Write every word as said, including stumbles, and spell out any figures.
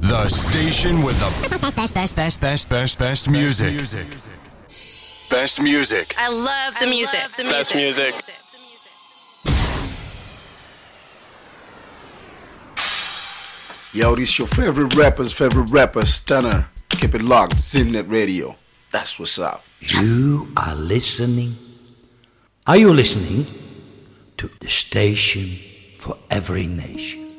The station with the best, best, best, best, best, best, best music. Best music. I love the music. The Best music. Yo, this your favorite rapper's favorite rapper, Stunner. Keep it locked, Zimnet Radio. That's what's up. You are listening. Are you listening to the station for every nation?